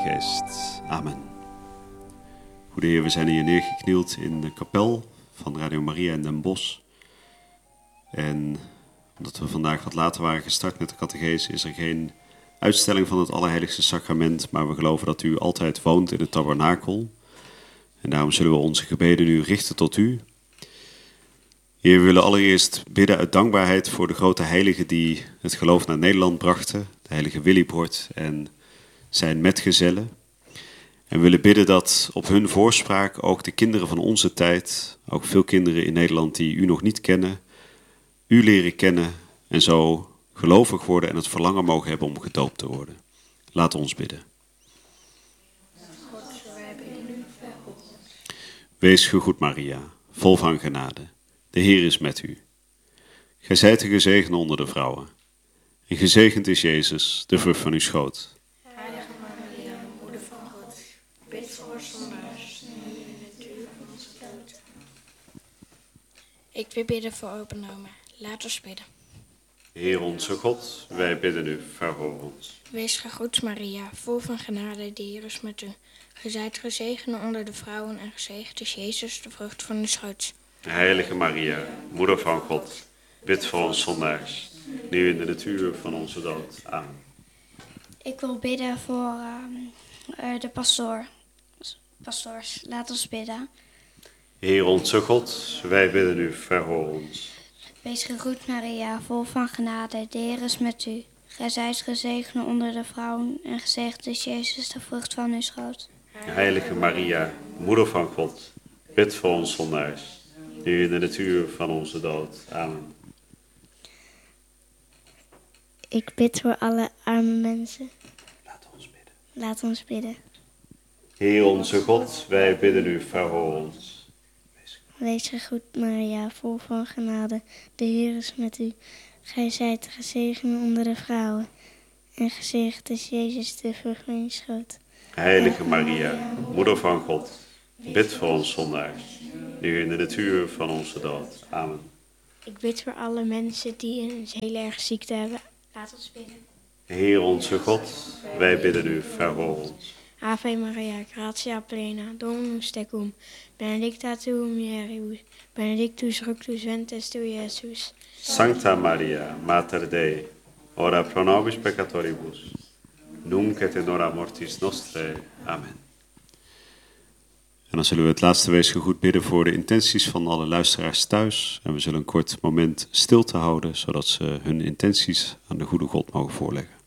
Geest. Amen. Goede Heer, we zijn hier neergeknield in de kapel van Radio Maria in Den Bosch. En omdat we vandaag wat later waren gestart met de catechese, is er geen uitstelling van het Allerheiligste Sacrament, maar we geloven dat u altijd woont in het tabernakel. En daarom zullen we onze gebeden nu richten tot u. Heer, we willen allereerst bidden uit dankbaarheid voor de grote heiligen die het geloof naar Nederland brachten. De heilige Willibrord en zijn metgezellen. En we willen bidden dat op hun voorspraak ook de kinderen van onze tijd, ook veel kinderen in Nederland die u nog niet kennen, u leren kennen en zo gelovig worden en het verlangen mogen hebben om gedoopt te worden. Laat ons bidden. Wees gegroet Maria, vol van genade. De Heer is met u. Gij zijt de gezegende onder de vrouwen. En gezegend is Jezus, de vrucht van uw schoot. Heilige Maria, moeder van God, bid voor ons zondaars, nu en in het uur van onze dood. Ik wil bidden voor opgenomen. Laat ons bidden. Heer onze God, wij bidden u, verhoor ons. Wees gegroet Maria, vol van genade, de Heer is met u. Gij zijt gezegend onder de vrouwen en gezegend is Jezus, de vrucht van uw schoot. Heilige Maria, moeder van God, bid voor ons zondaars, nu in het uur van onze dood. Amen. Ik wil bidden voor de pastoors. Laat ons bidden. Heer onze God, wij bidden u, verhoor ons. Wees gegroet Maria, vol van genade, de Heer is met u. Gij zijt gezegend onder de vrouwen en gezegend is Jezus, de vrucht van uw schoot. Heilige Maria, moeder van God, bid voor ons zondaars, nu in het uur van onze dood. Amen. Ik bid voor alle arme mensen. Laat ons bidden. Laat ons bidden. Heer onze God, wij bidden u, verhoor ons. Wees gegroet Maria, vol van genade, de Heer is met u. Gij zijt gezegend onder de vrouwen en gezegend is Jezus, de vrucht van uw schoot. Heilige Maria, moeder van God, bid voor ons zondaars, nu in het uur van onze dood. Amen. Ik bid voor alle mensen die een heel erg ziekte hebben. Laat ons bidden. Heer onze God, wij bidden u, verhoor ons. Ave Maria, gratia plena, Dominus tecum, benedicta tu mulieribus, benedictus fructus ventris tui, Iesus. Sancta Maria, Mater Dei, ora pro nobis peccatoribus, nunc et in hora mortis nostrae. Amen. En dan zullen we het laatste weesgegroet bidden voor de intenties van alle luisteraars thuis. En we zullen een kort moment stilte houden, zodat ze hun intenties aan de goede God mogen voorleggen.